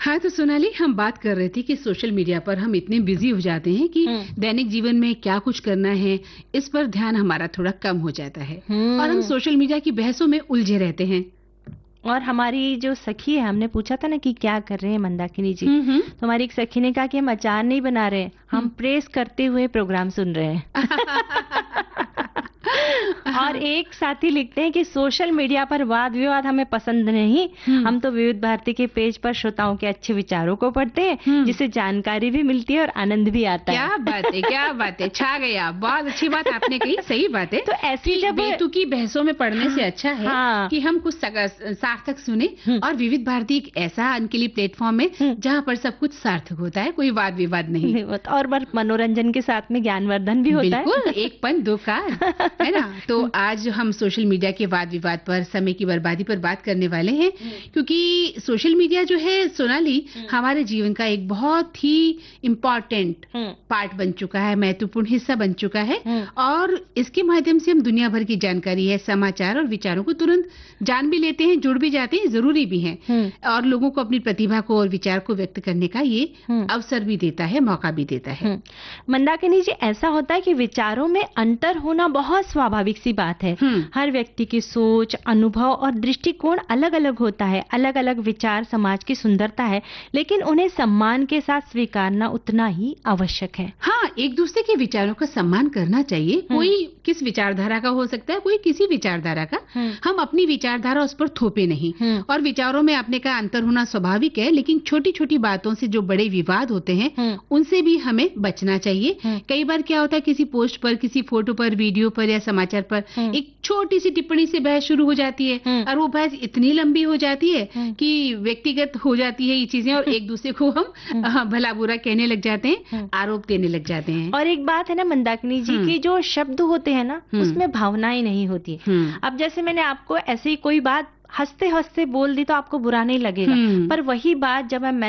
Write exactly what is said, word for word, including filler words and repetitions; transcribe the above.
हाँ, तो सोनाली, हम बात कर रहे थे कि सोशल मीडिया पर हम इतने बिजी हो जाते हैं कि दैनिक जीवन में क्या कुछ करना है, इस पर ध्यान हमारा थोड़ा कम हो जाता है और हम सोशल मीडिया की बहसों में उलझे रहते हैं। और हमारी जो सखी है, हमने पूछा था ना कि क्या कर रहे हैं मंदाकिनी जी, हम्म हम्म। तो हमारी एक सखी ने कहा कि हम अचार नहीं बना रहे, हम प्रेस करते हुए प्रोग्राम सुन रहे हैं। और एक साथी लिखते हैं कि सोशल मीडिया पर वाद विवाद हमें पसंद नहीं, हम तो विविध भारती के पेज पर श्रोताओं के अच्छे विचारों को पढ़ते हैं, जिससे जानकारी भी मिलती है और आनंद भी आता क्या है। बात है, क्या बात है, छा गया, बहुत अच्छी बात आपने कही, सही बात है। तो ऐसी जब बेतुकी बहसों में पढ़ने से अच्छा है हाँ। कि हम कुछ सार्थक सुने। और विविध भारती एक ऐसा उनके लिए प्लेटफॉर्म है जहाँ पर सब कुछ सार्थक होता है, कोई वाद विवाद नहीं, नहीं होता, और बस मनोरंजन के साथ में ज्ञानवर्धन भी होता है। बिल्कुल, एक पंथ दो कार, है ना। तो आज हम सोशल मीडिया के वाद विवाद पर, समय की बर्बादी पर बात करने वाले हैं, क्योंकि सोशल मीडिया जो है सोनाली, हमारे जीवन का एक बहुत ही इम्पोर्टेंट पार्ट बन चुका है, महत्वपूर्ण हिस्सा बन चुका है। और इसके माध्यम से हम दुनिया भर की जानकारी है, समाचार और विचारों को तुरंत जान भी लेते हैं, जुड़ भी जाते हैं, जरूरी भी है, और लोगों को अपनी प्रतिभा को और विचार को व्यक्त करने का ये अवसर भी देता है, मौका भी देता है। मंदाकिनी जी, ऐसा होता है कि विचारों में अंतर होना बहुत स्वाभाविक सी बात है। हर व्यक्ति की सोच, अनुभव और दृष्टिकोण अलग अलग होता है, अलग अलग विचार समाज की सुंदरता है, लेकिन उन्हें सम्मान के साथ स्वीकारना उतना ही आवश्यक है। हाँ, एक दूसरे के विचारों का सम्मान करना चाहिए। कोई किस विचारधारा का हो सकता है, कोई किसी विचारधारा का, हम अपनी विचारधारा उस पर थोपे नहीं। और विचारों में अपने का अंतर होना स्वाभाविक है, लेकिन छोटी छोटी बातों से जो बड़े विवाद होते हैं उनसे भी हमें बचना चाहिए। कई बार क्या होता है, किसी पोस्ट पर, किसी फोटो पर, वीडियो पर या समाचार पर एक छोटी सी टिप्पणी से बहस शुरू हो जाती है, और वो बहस इतनी लंबी हो जाती है कि व्यक्तिगत हो जाती है ये चीजें, और एक दूसरे को हम भला बुरा कहने लग जाते हैं, आरोप देने लग जाते हैं। और एक बात है ना मंदाकिनी जी, कि जो शब्द होते हैं ना, उसमें भावनाएं नहीं होती। अब जैसे मैंने आपको ऐसी कोई बात हंसते हंसते बोल दी तो आपको बुरा नहीं लगेगा, पर वही बात जब मैं